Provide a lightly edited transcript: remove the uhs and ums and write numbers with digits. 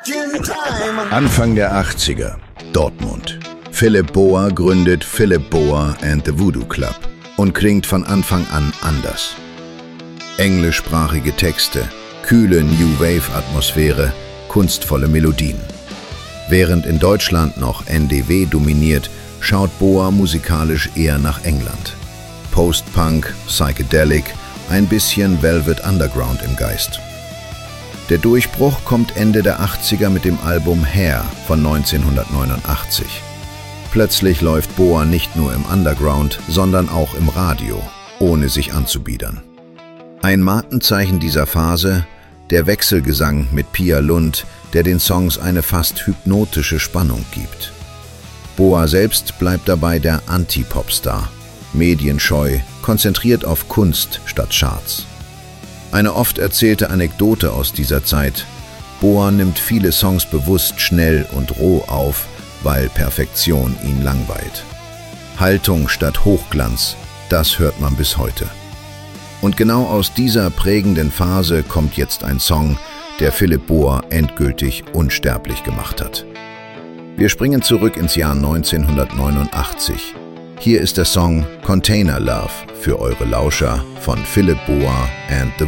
Anfang der 80er, Dortmund. Philip Boa gründet Philip Boa and the Voodoo Club und klingt von Anfang an anders. Englischsprachige Texte, kühle New Wave-Atmosphäre, kunstvolle Melodien. Während in Deutschland noch NDW dominiert, schaut Boa musikalisch eher nach England. Post-Punk, Psychedelic, ein bisschen Velvet Underground im Geist. Der Durchbruch kommt Ende der 80er mit dem Album Hair von 1989. Plötzlich läuft Boa nicht nur im Underground, sondern auch im Radio, ohne sich anzubiedern. Ein Markenzeichen dieser Phase, der Wechselgesang mit Pia Lund, der den Songs eine fast hypnotische Spannung gibt. Boa selbst bleibt dabei der Anti-Popstar, medienscheu, konzentriert auf Kunst statt Charts. Eine oft erzählte Anekdote aus dieser Zeit: Boa nimmt viele Songs bewusst schnell und roh auf, weil Perfektion ihn langweilt. Haltung statt Hochglanz, das hört man bis heute. Und genau aus dieser prägenden Phase kommt jetzt ein Song, der Philip Boa endgültig unsterblich gemacht hat. Wir springen zurück ins Jahr 1989. Hier ist der Song Container Love für eure Lauscher von Philip Boa and the